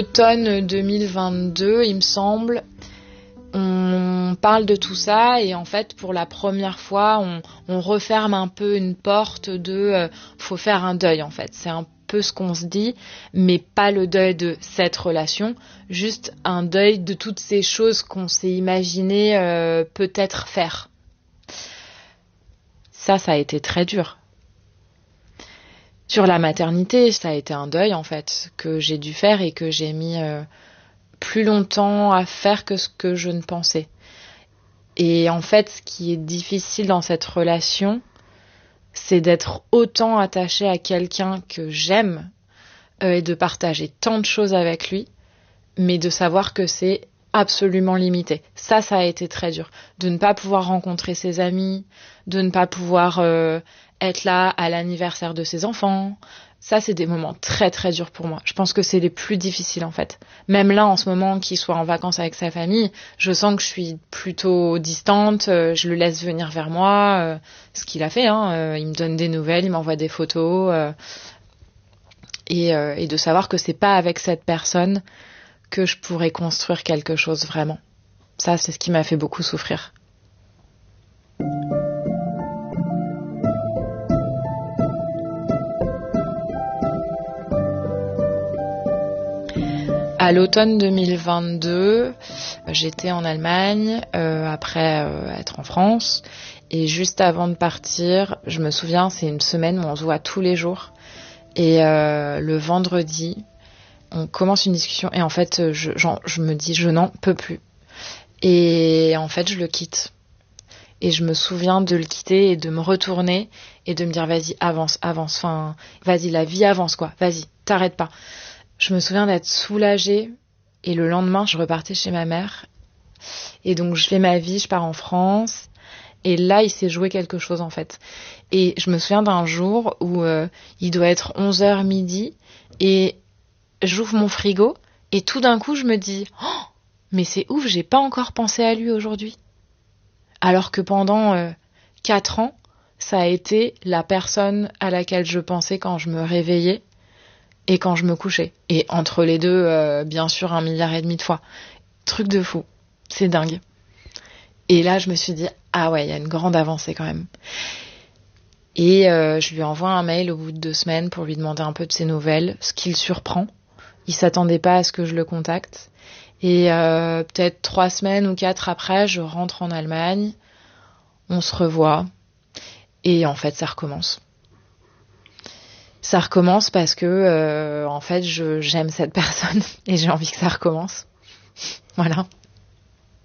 Automne 2022, il me semble, on parle de tout ça et en fait, pour la première fois, on referme un peu une porte de faut faire un deuil en fait. C'est un peu ce qu'on se dit, mais pas le deuil de cette relation, juste un deuil de toutes ces choses qu'on s'est imaginé peut-être faire. Ça a été très dur. Sur la maternité, ça a été un deuil en fait, que j'ai dû faire et que j'ai mis plus longtemps à faire que ce que je ne pensais. Et en fait, ce qui est difficile dans cette relation, c'est d'être autant attaché à quelqu'un que j'aime et de partager tant de choses avec lui, mais de savoir que c'est absolument limité. Ça a été très dur. De ne pas pouvoir rencontrer ses amis, de ne pas pouvoir être là à l'anniversaire de ses enfants. Ça, c'est des moments très très durs pour moi. Je pense que c'est les plus difficiles en fait. Même là, en ce moment, qu'il soit en vacances avec sa famille, je sens que je suis plutôt distante, je le laisse venir vers moi, ce qu'il a fait, il me donne des nouvelles, il m'envoie des photos, et de savoir que c'est pas avec cette personne que je pourrais construire quelque chose vraiment. Ça, c'est ce qui m'a fait beaucoup souffrir. À l'automne 2022, j'étais en Allemagne après être en France. Et juste avant de partir, je me souviens, c'est une semaine où on se voit tous les jours. Et le vendredi, on commence une discussion et en fait, je me dis, je n'en peux plus. Et en fait, je le quitte. Et je me souviens de le quitter et de me retourner et de me dire, vas-y, avance. Enfin, vas-y, la vie avance, quoi. Vas-y, t'arrêtes pas. Je me souviens d'être soulagée et le lendemain, je repartais chez ma mère. Et donc, je fais ma vie, je pars en France. Et là, il s'est joué quelque chose, en fait. Et je me souviens d'un jour où il doit être 11h midi et j'ouvre mon frigo et tout d'un coup, je me dis « Oh, mais c'est ouf, j'ai pas encore pensé à lui aujourd'hui. » Alors que pendant 4 ans, ça a été la personne à laquelle je pensais quand je me réveillais et quand je me couchais. Et entre les deux, bien sûr, 1,5 milliard de fois. Truc de fou. C'est dingue. Et là, je me suis dit, ah ouais, il y a une grande avancée quand même. Et je lui envoie un mail au bout de 2 semaines pour lui demander un peu de ses nouvelles, ce qui le surprend. Il s'attendait pas à ce que je le contacte. Et peut-être 3 semaines ou 4 après, je rentre en Allemagne, on se revoit, et en fait, ça recommence. Ça recommence parce que, en fait, j'aime cette personne et j'ai envie que ça recommence. Voilà.